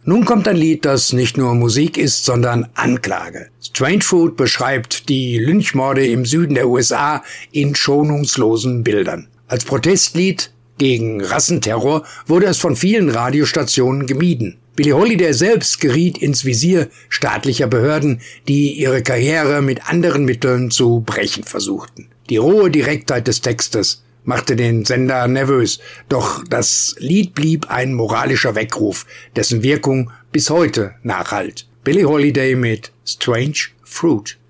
Nun kommt ein Lied, das nicht nur Musik ist, sondern Anklage. Strange Fruit beschreibt die Lynchmorde im Süden der USA in schonungslosen Bildern. Als Protestlied gegen Rassenterror wurde es von vielen Radiostationen gemieden. Billie Holiday selbst geriet ins Visier staatlicher Behörden, die ihre Karriere mit anderen Mitteln zu brechen versuchten. Die rohe Direktheit des Textes machte den Sender nervös, doch das Lied blieb ein moralischer Weckruf, dessen Wirkung bis heute nachhallt. Billie Holiday mit Strange Fruit.